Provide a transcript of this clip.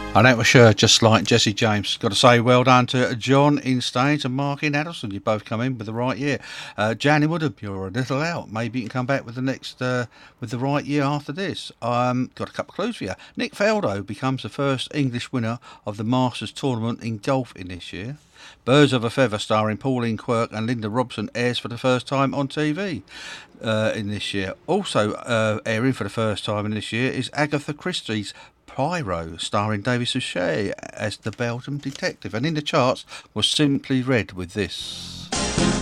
And that was just like Jesse James. Got to say well done to John in Staines and Mark in Addleston. You both come in with the right year. Jan in Woodham, you're a little out. Maybe you can come back with the next with the right year after this. Got a couple of clues for you. Nick Faldo becomes the first English winner of the Masters tournament in golf in this year. Birds of a Feather, starring Pauline Quirk and Linda Robson, airs for the first time on TV in this year. Also airing for the first time in this year is Agatha Christie's Poirot, starring David Suchet as the Belgian detective. And in the charts was Simply Red with this.